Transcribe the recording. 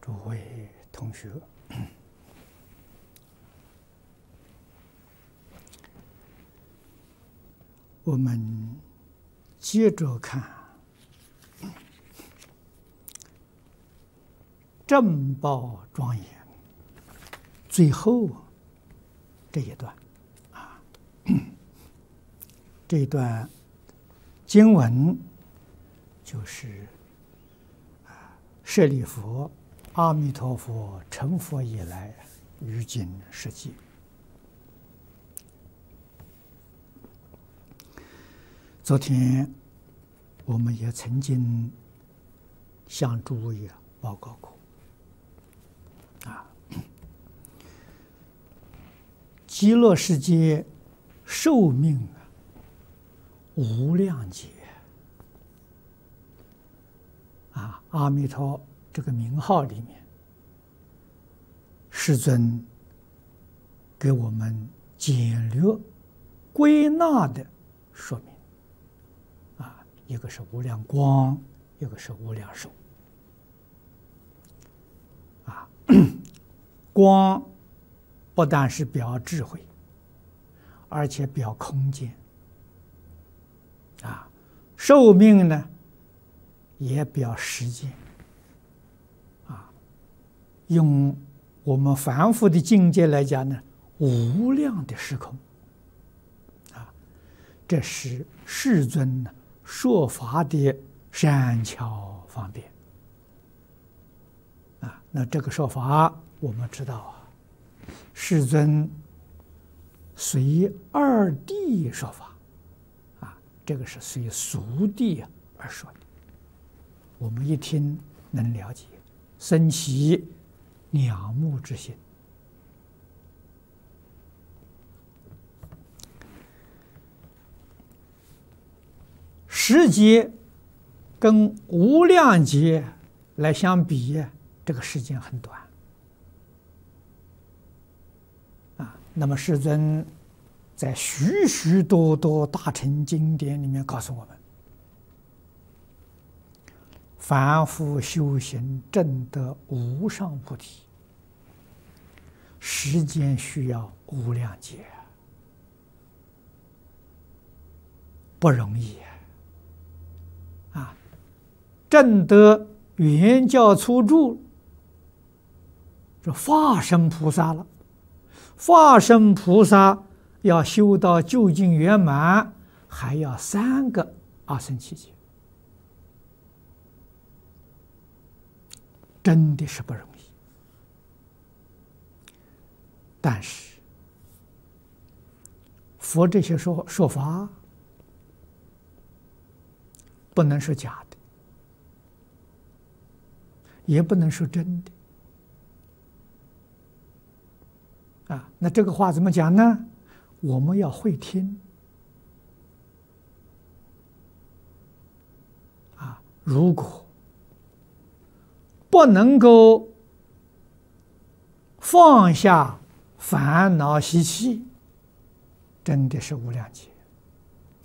诸位同学，我们接着看正报庄严最后这一段啊，这一段经文就是舍利弗，阿弥陀佛成佛以来，于今世界。昨天我们也曾经向诸位报告过，极乐世界寿命无量劫阿弥陀这个名号里面，世尊给我们简略归纳的说明。一个是无量光，一个是无量寿。光不但是表智慧，而且表空间。寿命呢，也表时间。用我们凡夫的境界来讲呢，无量的时空。这是世尊呢说法的善巧方便那这个说法我们知道世尊随二谛说法这个是随俗谛而说的，我们一听能了解，生起仰慕之心。时劫跟无量劫来相比，这个时间很短那么世尊在许许多多大乘经典里面告诉我们，凡夫修行证得无上菩提，时间需要无量劫，不容易证得圆教初住，这化身菩萨了。化身菩萨要修到究竟圆满，还要3个阿僧祇劫，真的是不容易。但是佛这些说法不能说假的，也不能说真的那这个话怎么讲呢？我们要会听如果不能够放下烦恼习气，真的是无量劫